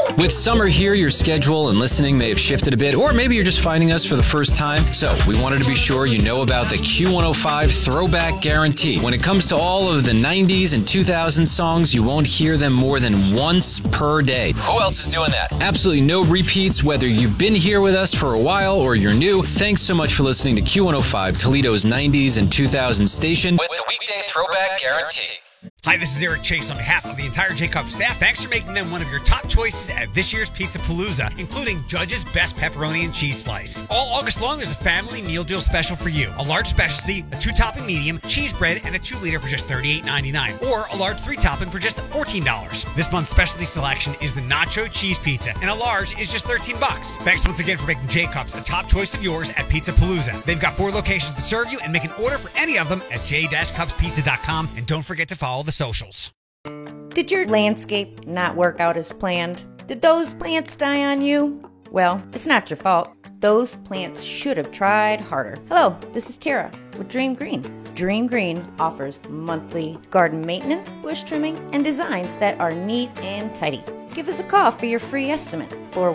With summer here, your schedule and listening may have shifted a bit, or maybe you're just finding us for the first time. So we wanted to be sure you know about the Q105 Throwback Guarantee. When it comes to all of the 90s and 2000s songs, you won't hear them more than once per day. Who else is doing that? Absolutely no repeats, whether you've been here with us for a while or you're new. Thanks so much for listening to Q105, Toledo's 90s and 2000s station with the Weekday Throwback Guarantee. Hi, this is Eric Chase on behalf of the entire J-Cup staff. Thanks for making them one of your top choices at this year's Pizza Palooza, including Judge's Best Pepperoni and Cheese Slice. All August long, there's a family meal deal special for you. A large specialty, a 2-topping medium, cheese bread, and a 2-liter for just $38.99. Or a large 3-topping for just $14. This month's specialty selection is the Nacho Cheese Pizza, and a large is just $13. Thanks once again for making J-Cups a top choice of yours at Pizza Palooza. They've got 4 locations to serve you, and make an order for any of them at j-cupspizza.com. And don't forget to follow the socials. Did your landscape not work out as planned? Did those plants die on you? Well, it's not your fault. Those plants should have tried harder. Hello, this is Tara with Dream Green. Dream Green offers monthly garden maintenance, bush trimming, and designs that are neat and tidy. Give us a call for your free estimate,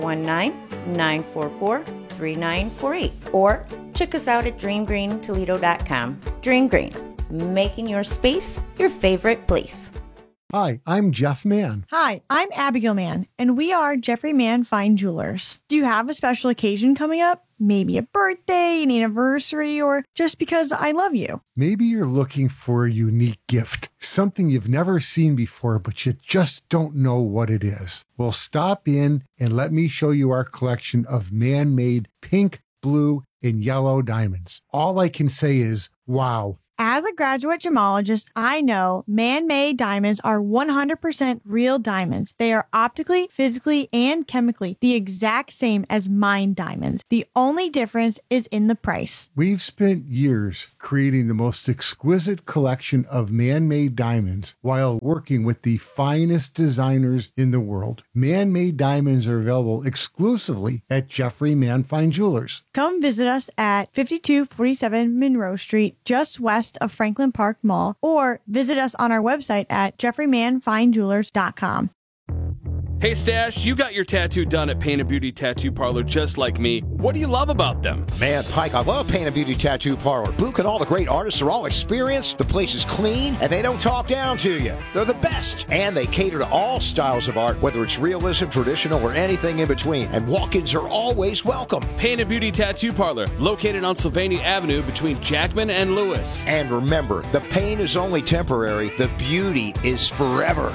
419-944-3948, or check us out at dreamgreentoledo.com. Dream Green, making your space your favorite place. Hi, I'm Jeff Mann. Hi, I'm Abigail Mann, and we are Jeffrey Mann Fine Jewelers. Do you have a special occasion coming up? Maybe a birthday, an anniversary, or just because I love you. Maybe you're looking for a unique gift, something you've never seen before, but you just don't know what it is. Well, stop in and let me show you our collection of man-made pink, blue, and yellow diamonds. All I can say is, wow. As a graduate gemologist, I know man-made diamonds are 100% real diamonds. They are optically, physically, and chemically the exact same as mined diamonds. The only difference is in the price. We've spent years creating the most exquisite collection of man-made diamonds while working with the finest designers in the world. Man-made diamonds are available exclusively at Jeffrey Mann Fine Jewelers. Come visit us at 5247 Monroe Street, just west of Franklin Park Mall, or visit us on our website at jeffreymannfinejewelers.com. Hey Stash, you got your tattoo done at Paint and Beauty Tattoo Parlor just like me. What do you love about them? Man, Pike, I love Paint and Beauty Tattoo Parlor. Book and all the great artists are all experienced, the place is clean, and they don't talk down to you. They're the best, and they cater to all styles of art, whether it's realism, traditional, or anything in between. And walk-ins are always welcome. Paint and Beauty Tattoo Parlor, located on Sylvania Avenue between Jackman and Lewis. And remember, the pain is only temporary, the beauty is forever.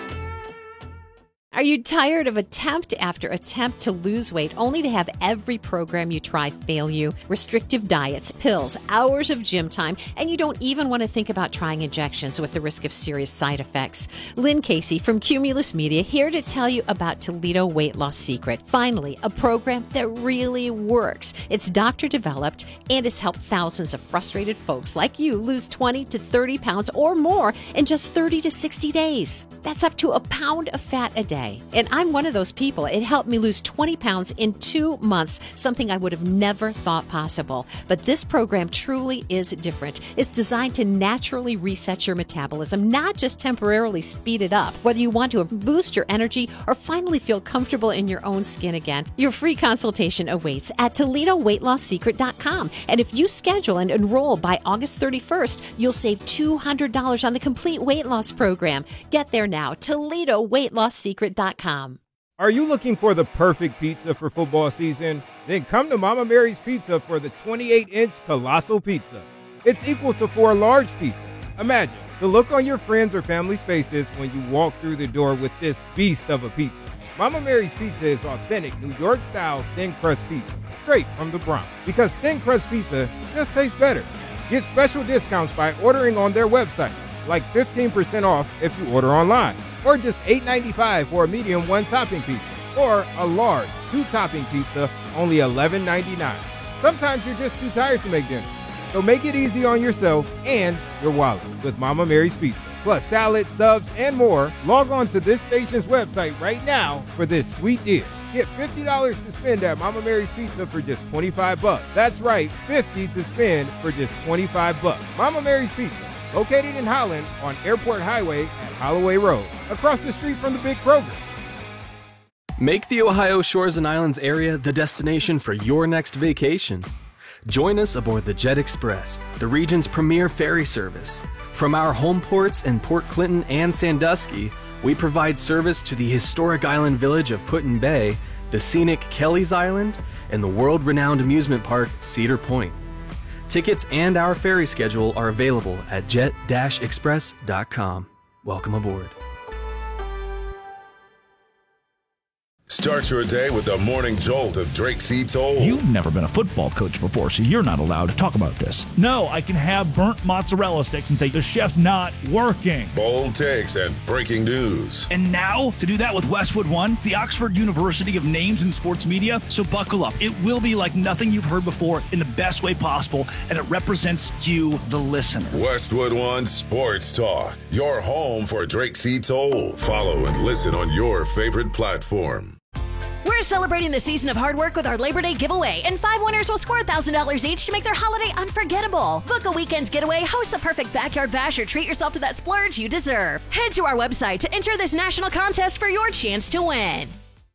Are you tired of attempt after attempt to lose weight only to have every program you try fail you? Restrictive diets, pills, hours of gym time, and you don't even want to think about trying injections with the risk of serious side effects. Lynn Casey from Cumulus Media here to tell you about Toledo Weight Loss Secret. Finally, a program that really works. It's doctor developed and it's helped thousands of frustrated folks like you lose 20 to 30 pounds or more in just 30 to 60 days. That's up to a pound of fat a day. And I'm one of those people. It helped me lose 20 pounds in 2 months, something I would have never thought possible. But this program truly is different. It's designed to naturally reset your metabolism, not just temporarily speed it up. Whether you want to boost your energy or finally feel comfortable in your own skin again, your free consultation awaits at ToledoWeightLossSecret.com. And if you schedule and enroll by August 31st, you'll save $200 on the complete weight loss program. Get there now, ToledoWeightLossSecret.com. Are you looking for the perfect pizza for football season? Then come to Mama Mary's Pizza for the 28-inch Colossal Pizza. It's equal to 4 large pizzas. Imagine the look on your friends or family's faces when you walk through the door with this beast of a pizza. Mama Mary's Pizza is authentic New York-style thin crust pizza, straight from the Bronx. Because thin crust pizza just tastes better. Get special discounts by ordering on their website, like 15% off if you order online, or just $8.95 for a medium 1-topping pizza, or a large 2-topping pizza, only $11.99. Sometimes you're just too tired to make dinner, so make it easy on yourself and your wallet with Mama Mary's Pizza. Plus salad, subs, and more. Log on to this station's website right now for this sweet deal. Get $50 to spend at Mama Mary's Pizza for just $25. That's right, $50 to spend for just $25. Mama Mary's Pizza, located in Holland on Airport Highway at Holloway Road, across the street from the big Kroger. Make the Ohio Shores and Islands area the destination for your next vacation. Join us aboard the Jet Express, the region's premier ferry service. From our home ports in Port Clinton and Sandusky, we provide service to the historic island village of Put-in Bay, the scenic Kelly's Island, and the world-renowned amusement park Cedar Point. Tickets and our ferry schedule are available at jet-express.com. Welcome aboard. Start your day with the morning jolt of Drake C. Toll. You've never been a football coach before, so you're not allowed to talk about this. No, I can have burnt mozzarella sticks and say the chef's not working. Bold takes and breaking news. And now, to do that with Westwood One, the Oxford University of names in sports media. So buckle up. It will be like nothing you've heard before in the best way possible, and it represents you, the listener. Westwood One Sports Talk, your home for Drake C. Toll. Follow and listen on your favorite platform. We're celebrating the season of hard work with our Labor Day giveaway, and 5 winners will score $1,000 each to make their holiday unforgettable. Book a weekend's getaway, host the perfect backyard bash, or treat yourself to that splurge you deserve. Head to our website to enter this national contest for your chance to win.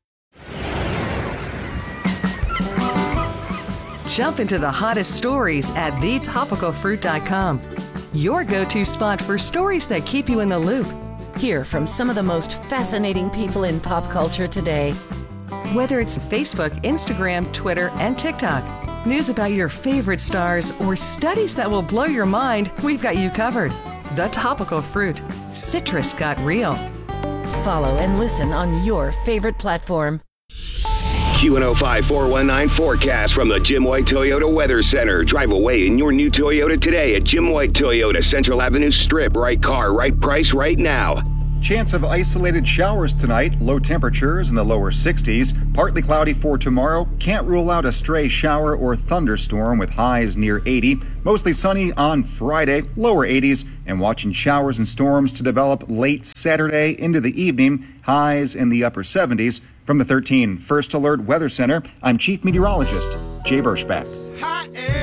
Jump into the hottest stories at thetopicalfruit.com. Your go-to spot for stories that keep you in the loop. Hear from some of the most fascinating people in pop culture today. Whether it's Facebook, Instagram, Twitter, and TikTok, news about your favorite stars, or studies that will blow your mind, we've got you covered. The Topical Fruit. Citrus got real. Follow and listen on your favorite platform. Q105 419 forecast from the Jim White Toyota Weather Center. Drive away in your new Toyota today at Jim White Toyota, Central Avenue Strip. Right car, right price, right now. Chance of isolated showers tonight, low temperatures in the lower 60s. Partly cloudy for tomorrow. Can't rule out a stray shower or thunderstorm with highs near 80. Mostly sunny on Friday, lower 80s. And watching showers and storms to develop late Saturday into the evening. Highs in the upper 70s. From the 13 First Alert Weather Center, I'm Chief Meteorologist Jay Burschback.